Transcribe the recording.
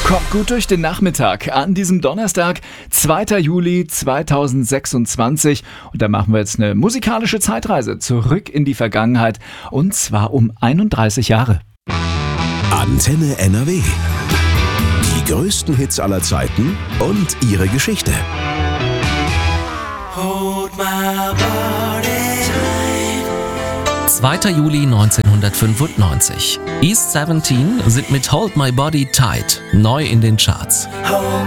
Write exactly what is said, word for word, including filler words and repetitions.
Kommt gut durch den Nachmittag an diesem Donnerstag, zweiter Juli zweitausendsechsundzwanzig. Und da machen wir jetzt eine musikalische Zeitreise zurück in die Vergangenheit. Und zwar um einunddreißig Jahre. Antenne N R W. Die größten Hits aller Zeiten und ihre Geschichte. Hold my body tight. zweiter Juli neunzehnhundertfünfundneunzig. East siebzehn sind mit Hold My Body Tight neu in den Charts. Hold